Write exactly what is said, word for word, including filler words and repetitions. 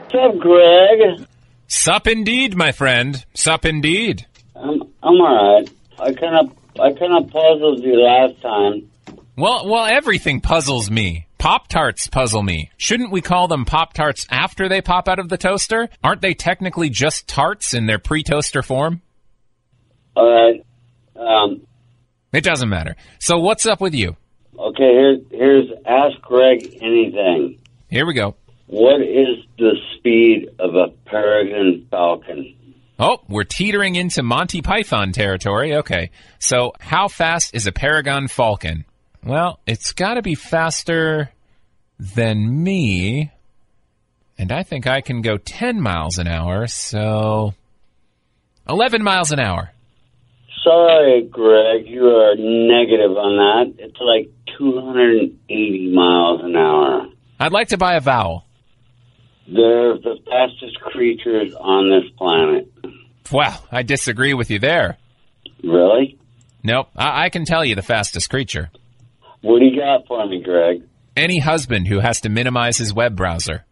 What's up, Greg? Sup indeed, my friend. Sup indeed. I'm I'm all right. I kind of I kind of puzzled you last time. Well, well, everything puzzles me. Pop-Tarts puzzle me. Shouldn't we call them Pop-Tarts after they pop out of the toaster? Aren't they technically just tarts in their pre-toaster form? All right. Um, it doesn't matter. So what's up with you? Okay, here's, here's Ask Greg Anything. Here we go. What is the speed of a peregrine falcon? Oh, we're teetering into Monty Python territory. Okay. So how fast is a peregrine falcon? Well, it's got to be faster than me, and I think I can go ten miles an hour, so eleven miles an hour. Sorry, Greg, you are negative on that. It's like two hundred eighty miles an hour. I'd like to buy a vowel. They're the fastest creatures on this planet. Wow, I disagree with you there. Really? Nope, I, I can tell you the fastest creature. What do you got for me, Greg? Any husband who has to minimize his web browser.